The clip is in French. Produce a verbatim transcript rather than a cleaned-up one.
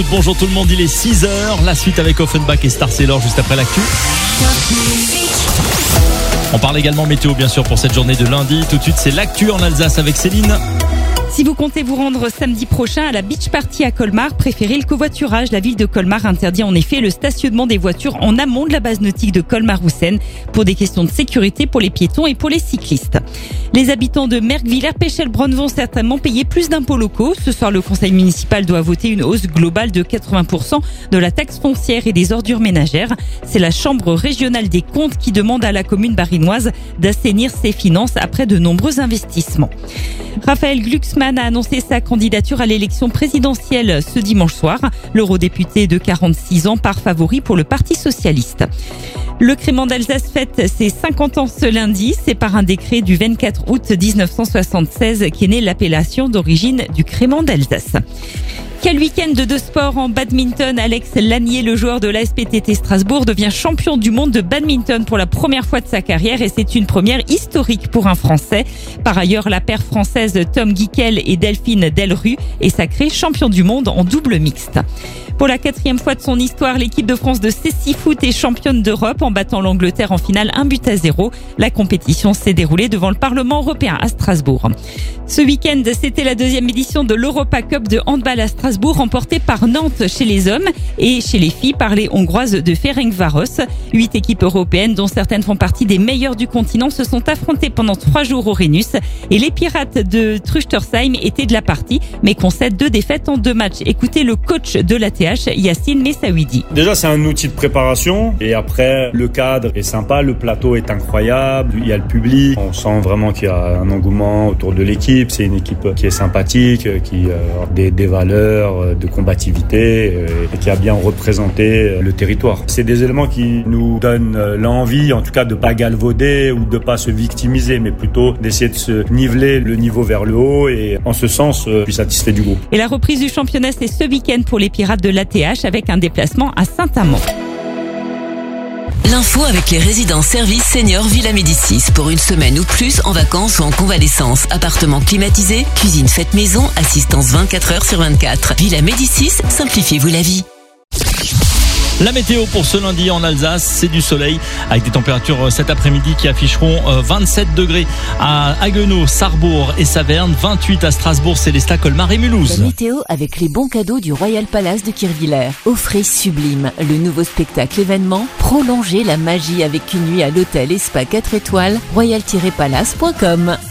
Bonjour tout le monde, il est six heures. La suite avec Offenbach et Star Sailor juste après l'actu. On parle également météo bien sûr pour cette journée de lundi. Tout de suite c'est l'actu en Alsace avec Céline. Si vous comptez vous rendre samedi prochain à la beach party à Colmar, préférez le covoiturage. La ville de Colmar interdit en effet le stationnement des voitures en amont de la base nautique de Colmar-Roussen pour des questions de sécurité pour les piétons et pour les cyclistes. Les habitants de Merck-Villers-Péchelbronn vont certainement payer plus d'impôts locaux. Ce soir, le conseil municipal doit voter une hausse globale de quatre-vingts pour cent de la taxe foncière et des ordures ménagères. C'est la chambre régionale des comptes qui demande à la commune barinoise d'assainir ses finances après de nombreux investissements. Raphaël Glucksmann a annoncé sa candidature à l'élection présidentielle ce dimanche soir. L'eurodéputé de quarante-six ans part favori pour le Parti socialiste. Le Crémant d'Alsace fête ses cinquante ans ce lundi. C'est par un décret du vingt-quatre août dix-neuf cent soixante-seize qu'est née l'appellation d'origine du Crémant d'Alsace. Quel week-end de sport en badminton. Alex Lanier, le joueur de l'A S P T T Strasbourg, devient champion du monde de badminton pour la première fois de sa carrière et c'est une première historique pour un Français. Par ailleurs, la paire française Tom Guiquel et Delphine Delru est sacrée champion du monde en double mixte. Pour la quatrième fois de son histoire, l'équipe de France de cécifoot est championne d'Europe en battant l'Angleterre en finale un but à zéro. La compétition s'est déroulée devant le Parlement européen à Strasbourg. Ce week-end, c'était la deuxième édition de l'Europa Cup de handball à Strasbourg, remportée par Nantes chez les hommes et chez les filles par les Hongroises de Ferencváros. Huit équipes européennes, dont certaines font partie des meilleures du continent, se sont affrontées pendant trois jours au Rhenus. Et les Pirates de Truchtersheim étaient de la partie, mais concèdent deux défaites en deux matchs. Écoutez le coach de l'A T H, Yacine Messaouidi. Déjà, c'est un outil de préparation et après, le cadre est sympa, le plateau est incroyable, il y a le public, on sent vraiment qu'il y a un engouement autour de l'équipe. C'est une équipe qui est sympathique, qui a des, des valeurs de combativité et qui a bien représenté le territoire. C'est des éléments qui nous donnent l'envie, en tout cas, de pas galvauder ou de pas se victimiser, mais plutôt d'essayer de se niveler le niveau vers le haut et en ce sens, je suis satisfait du groupe. Et la reprise du championnat, c'est ce week-end pour les Pirates de l'A T H avec un déplacement à Saint-Amand. L'info avec les résidences services seniors Villa Médicis pour une semaine ou plus en vacances ou en convalescence. Appartement climatisé, cuisine faite maison, assistance vingt-quatre heures sur vingt-quatre. Villa Médicis, simplifiez-vous la vie. La météo pour ce lundi en Alsace, c'est du soleil avec des températures cet après-midi qui afficheront vingt-sept degrés à Haguenau, Sarrebourg et Saverne, vingt-huit à Strasbourg, Célestat, Colmar et Mulhouse. La météo avec les bons cadeaux du Royal Palace de Kirchwiller. Offrez Sublime, le nouveau spectacle événement. Prolongez la magie avec une nuit à l'hôtel et spa quatre étoiles, royal tiret palace point com.